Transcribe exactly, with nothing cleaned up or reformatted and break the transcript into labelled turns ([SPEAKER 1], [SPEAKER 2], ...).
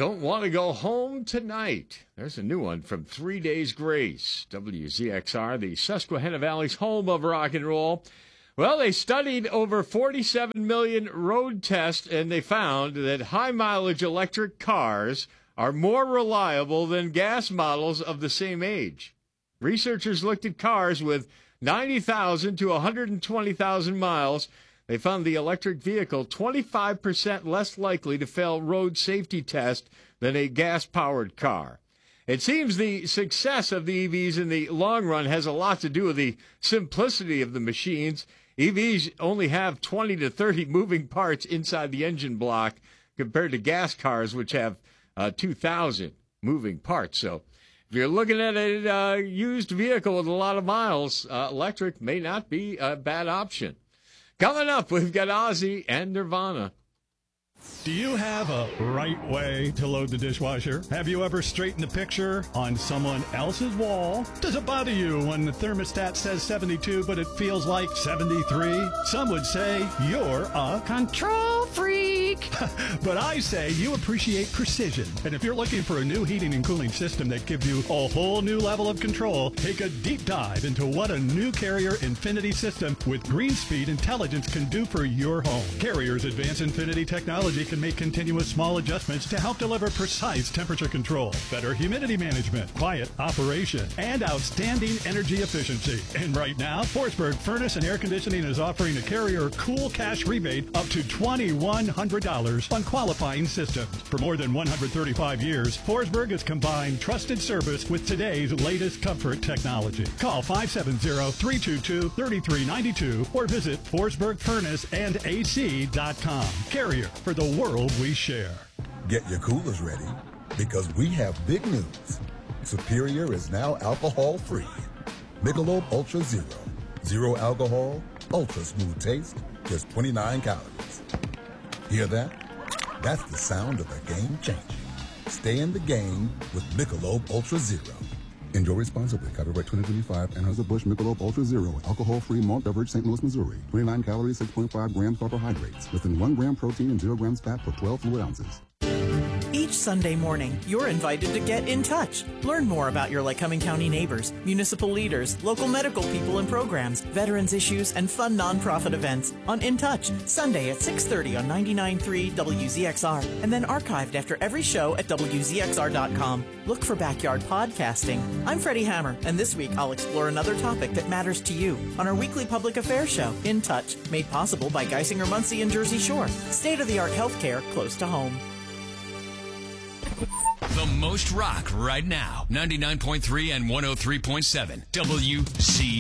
[SPEAKER 1] don't want to go home tonight. There's a new one from Three Days Grace, W Z X R, the Susquehanna Valley's home of rock and roll. Well, they studied over forty-seven million road tests, and they found that high-mileage electric cars are more reliable than gas models of the same age. Researchers looked at cars with ninety thousand to one hundred twenty thousand miles. They found the electric vehicle twenty-five percent less likely to fail road safety test than a gas-powered car. It seems the success of the E Vs in the long run has a lot to do with the simplicity of the machines. E Vs only have twenty to thirty moving parts inside the engine block compared to gas cars, which have uh, two thousand moving parts. So if you're looking at a uh, used vehicle with a lot of miles, uh, electric may not be a bad option. Coming up, we've got Ozzy and Nirvana.
[SPEAKER 2] Do you have a right way to load the dishwasher? Have you ever straightened a picture on someone else's wall? Does it bother you when the thermostat says seventy-two but it feels like seventy-three? Some would say you're a control freak. But I say you appreciate precision. And if you're looking for a new heating and cooling system that gives you a whole new level of control, take a deep dive into what a new Carrier Infinity system with GreenSpeed intelligence can do for your home. Carrier's advanced Infinity technology can make continuous small adjustments to help deliver precise temperature control, better humidity management, quiet operation, and outstanding energy efficiency. And right now, Forsberg Furnace and Air Conditioning is offering a Carrier Cool Cash rebate up to two thousand one hundred dollars on qualifying systems. For more than one hundred thirty-five years, Forsberg has combined trusted service with today's latest comfort technology. Call five seven zero, three two two, three three nine two or visit forsberg furnace and a c dot com. Carrier, for the world we share.
[SPEAKER 3] Get your coolers ready, because we have big news. Superior is now alcohol-free. Michelob Ultra Zero. Zero alcohol, ultra smooth taste, just twenty-nine calories. Hear that? That's the sound of a game changer. Stay in the game with Michelob Ultra Zero.
[SPEAKER 4] Enjoy responsibly. Copyright twenty twenty-five. Anheuser-Busch Michelob Ultra Zero. Alcohol-free malt beverage, Saint Louis, Missouri. twenty-nine calories, six point five grams carbohydrates. Less than one gram protein and zero grams fat per twelve fluid ounces.
[SPEAKER 5] Each Sunday morning, you're invited to get in touch. Learn more about your Lycoming County neighbors, municipal leaders, local medical people and programs, veterans issues, and fun nonprofit events on In Touch, Sunday at six thirty on ninety-nine point three W Z X R, and then archived after every show at W Z X R dot com. Look for Backyard Podcasting. I'm Freddie Hammer, and this week I'll explore another topic that matters to you on our weekly public affairs show, In Touch, made possible by Geisinger Muncie and Jersey Shore. State-of-the-art healthcare close to home.
[SPEAKER 6] The most rock right now. ninety-nine point three and one oh three point seven W C